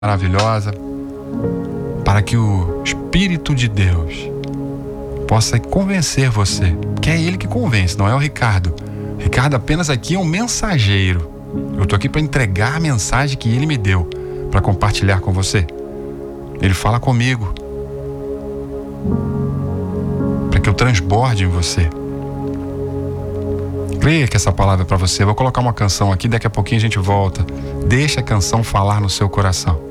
maravilhosa, para que o Espírito de Deus possa convencer você, que é Ele que convence, não é o Ricardo. Ricardo apenas aqui é um mensageiro. Eu estou aqui para entregar a mensagem que Ele me deu, para compartilhar com você. Ele fala comigo, para que eu transborde em você. Creia que essa palavra é para você. Eu vou colocar uma canção aqui, daqui a pouquinho a gente volta. Deixa a canção falar no seu coração.